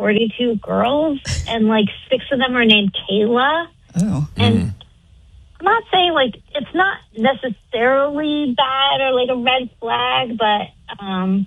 42 girls, and like 6 of them are named Kayla. Oh. And I'm not saying like it's not necessarily bad or like a red flag, but I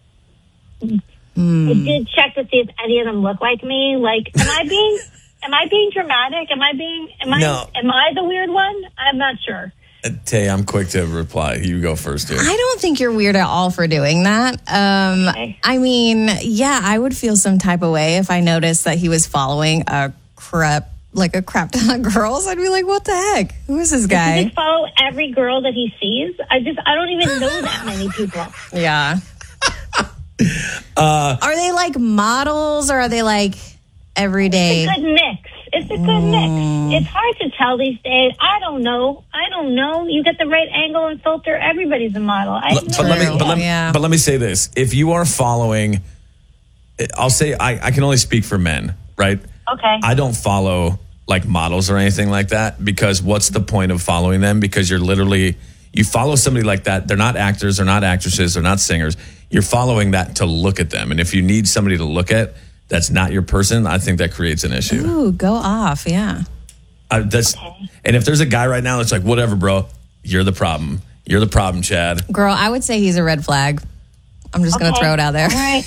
did check to see if any of them look like me. Like, am I being dramatic? Am I the weird one? I'm not sure. Tay, I'm quick to reply. You go first here. I don't think you're weird at all for doing that. Okay. I mean, yeah, I would feel some type of way if I noticed that he was following a crap ton of girls. I'd be like, what the heck? Who is this guy? Does he just follow every girl that he sees? I don't even know that many people. Yeah. Are they like models or are they like everyday? It's a good mix. It's a good mix. It's hard to tell these days. I don't know. You get the right angle and filter, everybody's a model. But let me say this. If you are following, I'll say I can only speak for men, right? Okay. I don't follow like models or anything like that because what's the point of following them? Because you follow somebody like that. They're not actors, they're not actresses, they're not singers. You're following that to look at them. And if you need somebody to look at that's not your person, I think that creates an issue. Ooh, go off, yeah. And if there's a guy right now that's like, whatever, bro, you're the problem. You're the problem, Chad. Girl, I would say he's a red flag. I'm just going to throw it out there.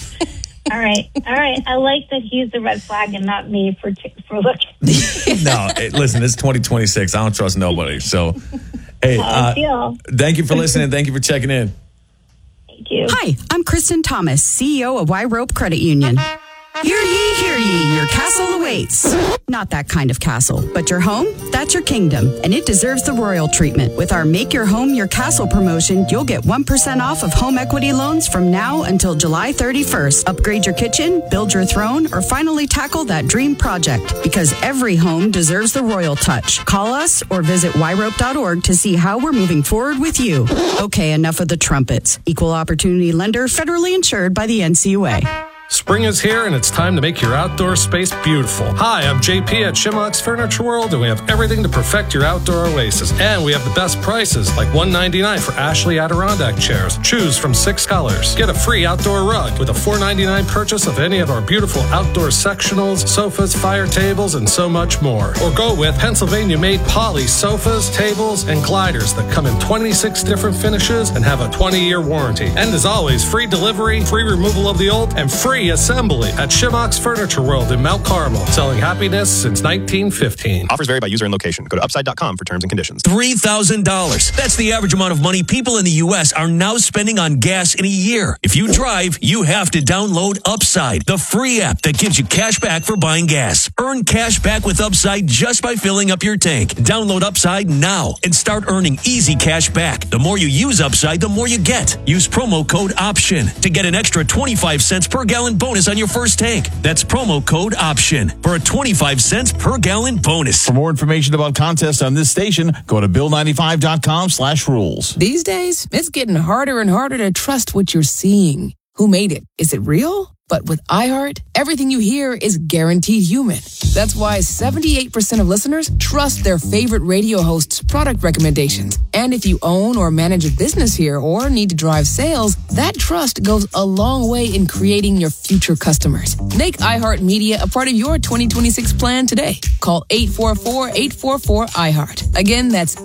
All right. I like that he's the red flag and not me for looking. No, listen, it's 2026. I don't trust nobody. So, hey, thank you for listening. Thank you for checking in. Thank you. Hi, I'm Kristen Thomas, CEO of Y Rope Credit Union. Hear ye, your castle awaits. Not that kind of castle, but your home, that's your kingdom, and it deserves the royal treatment. With our Make Your Home Your Castle promotion, you'll get 1% off of home equity loans from now until July 31st. Upgrade your kitchen, build your throne, or finally tackle that dream project. Because every home deserves the royal touch. Call us or visit yrope.org to see how we're moving forward with you. Okay, enough of the trumpets. Equal opportunity lender, federally insured by the NCUA. Spring is here and it's time to make your outdoor space beautiful. Hi, I'm JP at Shimmock's Furniture World and we have everything to perfect your outdoor oasis. And we have the best prices like $199 for Ashley Adirondack chairs. Choose from 6 colors. Get a free outdoor rug with a $4.99 purchase of any of our beautiful outdoor sectionals, sofas, fire tables, and so much more. Or go with Pennsylvania-made poly sofas, tables, and gliders that come in 26 different finishes and have a 20-year warranty. And as always, free delivery, free removal of the old, and free assembly at Shimmock's Furniture World in Mount Carmel. Selling happiness since 1915. Offers vary by user and location. Go to upside.com for terms and conditions. $3,000. That's the average amount of money people in the U.S. are now spending on gas in a year. If you drive, you have to download Upside, the free app that gives you cash back for buying gas. Earn cash back with Upside just by filling up your tank. Download Upside now and start earning easy cash back. The more you use Upside, the more you get. Use promo code OPTION to get an extra 25 cents per gallon bonus on your first tank. That's promo code OPTION for a 25 cents per gallon bonus. For more information about contests on this station, go to bill95.com/rules. These days, it's getting harder and harder to trust what you're seeing. Who made it? Is it real? But with iHeart, everything you hear is guaranteed human. That's why 78% of listeners trust their favorite radio host's product recommendations. And if you own or manage a business here or need to drive sales, that trust goes a long way in creating your future customers. Make iHeartMedia a part of your 2026 plan today. Call 844-844-iHeart. Again, that's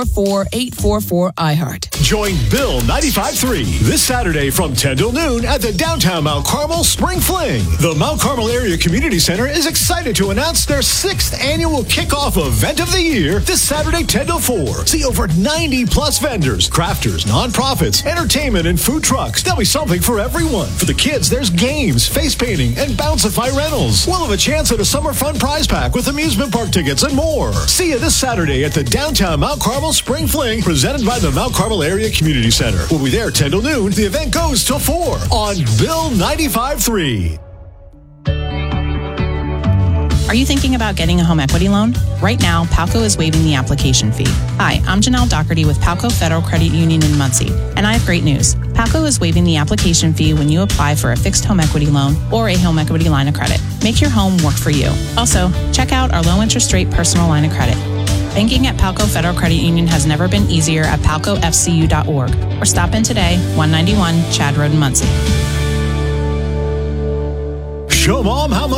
844-844-iHeart. Join Bill 95.3 this Saturday from 10 till noon at the downtown Mount Carmel Spring Fling. The Mount Carmel Area Community Center is excited to announce their 6th annual kickoff event of the year this Saturday 10 till 4. See over 90 plus vendors, crafters, nonprofits, entertainment, and food trucks. There'll be something for everyone. For the kids, there's games, face painting, and Bounceify rentals. We'll have a chance at a summer fun prize pack with amusement park tickets and more. See you this Saturday at the downtown Mount Carmel Spring Fling presented by the Mount Carmel Area Community Center. We'll be there 10 till noon. The event goes till 4 on Bill 95.3. Are you thinking about getting a home equity loan? Right now, PALCO is waiving the application fee. Hi, I'm Janelle Doherty with PALCO Federal Credit Union in Muncie, and I have great news. PALCO is waiving the application fee when you apply for a fixed home equity loan or a home equity line of credit. Make your home work for you. Also, check out our low interest rate personal line of credit. Banking at PALCO Federal Credit Union has never been easier at palcofcu.org or stop in today, 191 Chad Road in Muncie. Show Mom how much